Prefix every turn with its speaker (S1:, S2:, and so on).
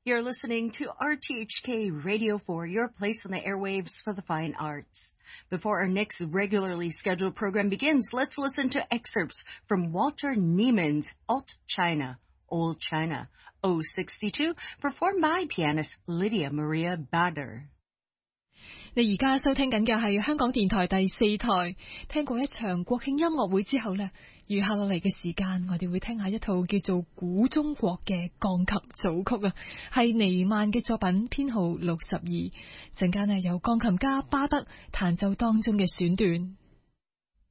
S1: You're listening to RTHK Radio 4, your place on the airwaves for the fine arts. Before our next regularly scheduled program begins, let's listen to excerpts from Walter Niemann's Alt China, Old China, O62, performed by pianist Lydia Maria Bader.
S2: 你而家收聽緊嘅係香港電台第4台。聽過一場國慶音樂會之後呢，餘下落嚟嘅時間，我哋會聽下一套叫做《古中國》嘅鋼琴組曲啊，係尼曼嘅作品編號62。陣間呢，由鋼琴家巴德彈奏當中嘅選段。